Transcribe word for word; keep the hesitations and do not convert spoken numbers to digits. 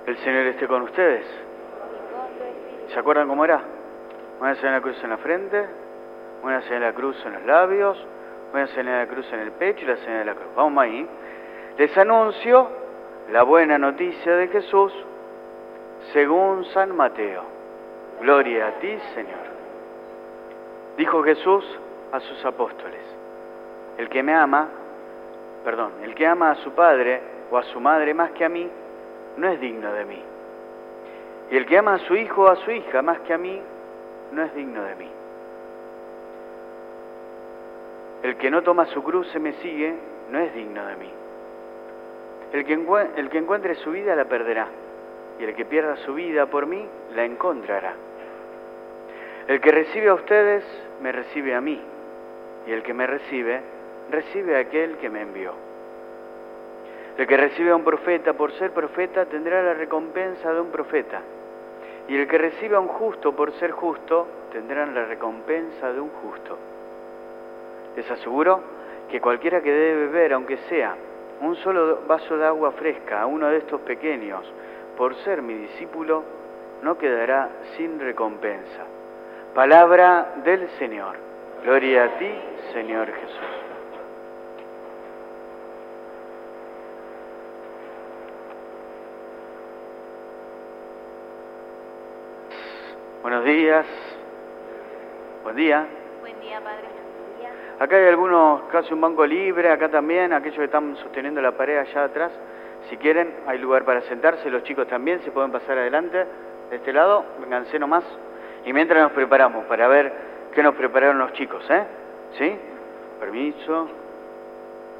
El Señor esté con ustedes. ¿Se acuerdan cómo era? Una señal de la cruz en la frente, una señal de la cruz en los labios, una señal de la cruz en el pecho y la señal de la cruz. Vamos ahí. Les anuncio la buena noticia de Jesús según San Mateo. Gloria a ti, Señor. Dijo Jesús a sus apóstoles: el que me ama, perdón, el que ama a su padre o a su madre más que a mí, no es digno de mí. Y el que ama a su hijo o a su hija más que a mí, no es digno de mí. El que no toma su cruz y me sigue, no es digno de mí. El que, el que encuentre su vida la perderá, y el que pierda su vida por mí, la encontrará. El que recibe a ustedes, me recibe a mí, y el que me recibe, recibe a aquel que me envió. El que recibe a un profeta por ser profeta, tendrá la recompensa de un profeta, y el que recibe a un justo por ser justo, tendrá la recompensa de un justo. Les aseguro que cualquiera que debe beber, aunque sea un solo vaso de agua fresca a uno de estos pequeños, por ser mi discípulo, no quedará sin recompensa. Palabra del Señor. Gloria a ti, Señor Jesús. Buenos días. Buen día. Buen día, Padre. Buen día. Acá hay algunos, casi un banco libre, acá también, aquellos que están sosteniendo la pared allá atrás. Si quieren, hay lugar para sentarse, los chicos también se pueden pasar adelante. De este lado, vénganse nomás. Y mientras nos preparamos para ver qué nos prepararon los chicos, ¿eh? ¿Sí? Permiso.